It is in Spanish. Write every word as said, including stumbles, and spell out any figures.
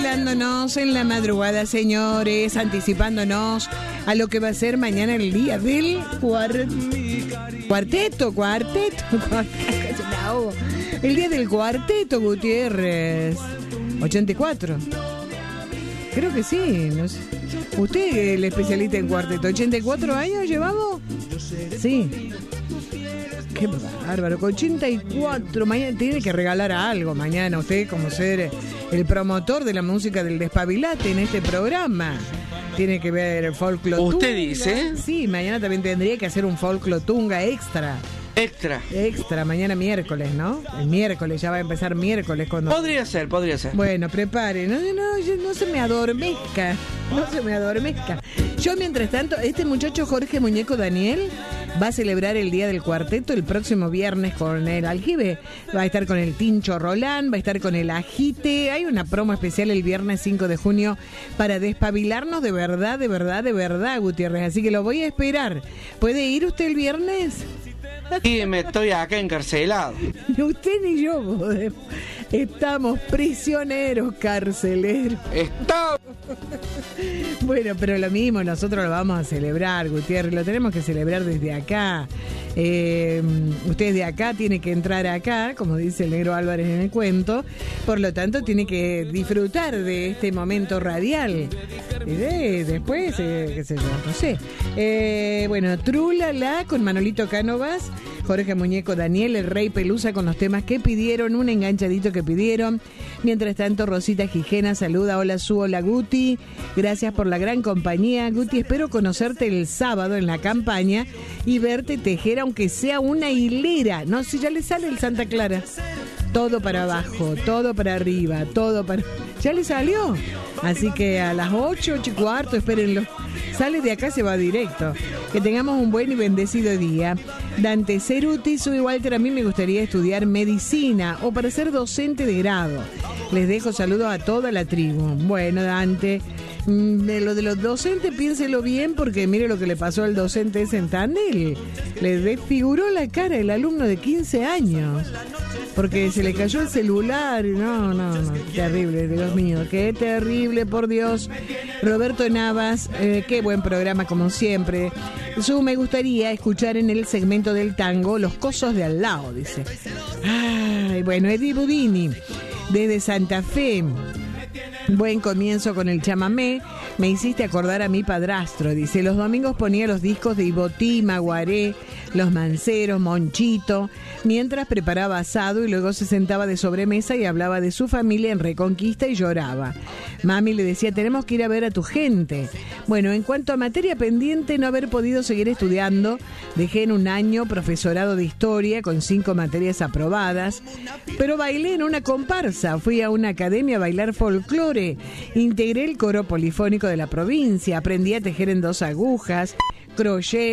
regalándonos en la madrugada, señores, anticipándonos a lo que va a ser mañana el día del cuar... cuarteto, cuarteto, cuarteto, el día del cuarteto, Gutiérrez. ochenta y cuatro. Creo que sí, no sé. Usted es el especialista en cuarteto. ¿ochenta y cuatro años llevamos? Sí. Qué bárbaro, con ochenta y cuatro, mañana tiene que regalar algo mañana usted como ser el promotor de la música del despabilate en este programa. Tiene que ver el folclotunga. ¿Usted dice? Sí, mañana también tendría que hacer un folclotunga extra. Extra. Extra, mañana miércoles, ¿no? El miércoles, ya va a empezar miércoles cuando... Podría ser, podría ser. Bueno, prepare, no, no, no se me adormezca, no se me adormezca. Yo, mientras tanto, este muchacho Jorge Muñeco Daniel va a celebrar el Día del Cuarteto el próximo viernes con el Aljibe. Va a estar con el Tincho Rolán, va a estar con el Ajite. Hay una promo especial el viernes cinco de junio para despabilarnos de verdad, de verdad, de verdad, Gutiérrez. Así que lo voy a esperar. ¿Puede ir usted el viernes? Y me estoy acá encarcelado. Ni usted ni yo podemos. Estamos prisioneros carceleros. ¡Stop! Bueno, pero lo mismo, nosotros lo vamos a celebrar, Gutiérrez. Lo tenemos que celebrar desde acá. Eh, usted de acá tiene que entrar acá, como dice el negro Álvarez en el cuento. Por lo tanto, tiene que disfrutar de este momento radial. Y de, después, eh, qué sé yo, no sé. Eh, bueno, Trulala con Manolito Cánovas, Jorge Muñeco Daniel, el Rey Pelusa con los temas que pidieron, un enganchadito que pidieron. Mientras tanto, Rosita Gijena saluda, hola Su, hola Guti, gracias por la gran compañía. Guti, espero conocerte el sábado en la campaña y verte tejer aunque sea una hilera. No, si ya le sale el Santa Clara. Todo para abajo, todo para arriba, todo para... ¿Ya le salió? Así que a las ocho, ocho y cuarto, espérenlo. Sale de acá, se va directo. Que tengamos un buen y bendecido día. Dante Ceruti, soy Walter, a mí me gustaría estudiar medicina o para ser docente de grado. Les dejo saludos a toda la tribu. Bueno, Dante, de lo de los docentes, piénselo bien, porque mire lo que le pasó al docente ese en Tandil. Le desfiguró la cara el alumno de quince años. Porque se le cayó el celular. No, no, no. Terrible, Dios mío. Qué terrible, por Dios. Roberto Navas, eh, qué buen programa como siempre. Su, me gustaría escuchar en el segmento del tango Los Cosos de al lado, dice. Ay, bueno, Eddie Budini, desde Santa Fe. Buen comienzo con el chamamé. Me hiciste acordar a mi padrastro. Dice, los domingos ponía los discos de Ibotí, Maguaré, Los Manceros, Monchito, mientras preparaba asado y luego se sentaba de sobremesa y hablaba de su familia en Reconquista y lloraba. Mami le decía, tenemos que ir a ver a tu gente. Bueno, en cuanto a materia pendiente, no haber podido seguir estudiando, dejé en un año profesorado de historia con cinco materias aprobadas, pero bailé en una comparsa, fui a una academia a bailar folclore, integré el coro polifónico de la provincia, aprendí a tejer en dos agujas, crochet,